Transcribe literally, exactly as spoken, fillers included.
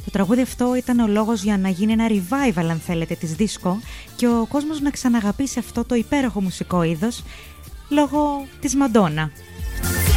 Το τραγούδι αυτό ήταν ο λόγος για να γίνει ένα revival, αν θέλετε, της δίσκο και ο κόσμος να ξαναγαπήσει αυτό το υπέροχο μουσικό είδος λόγω της Μαντόνα.